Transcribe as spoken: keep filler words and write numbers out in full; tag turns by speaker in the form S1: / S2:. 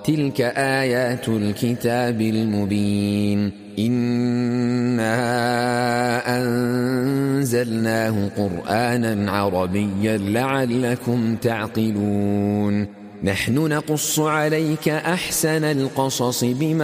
S1: تلك آيات الكتاب المبين إنا أنزلناه قرآنا عربيا لعلكم تعقلون نحن نقص عليك أحسن القصص بما